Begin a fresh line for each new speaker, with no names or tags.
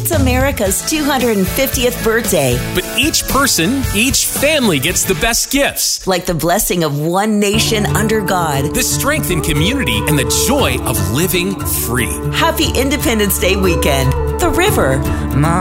It's America's 250th birthday.
But each person, each family gets the best gifts.
Like the blessing of one nation under God.
The strength in community and the joy of living free.
Happy Independence Day weekend. The River.